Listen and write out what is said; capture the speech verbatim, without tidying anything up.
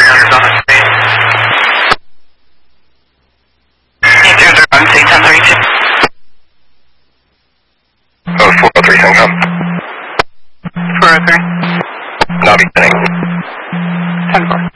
Arizona State. eight two zero one, C ten thirty-two. Oh, four oh three, Hong four oh three. Not beginning. ten four.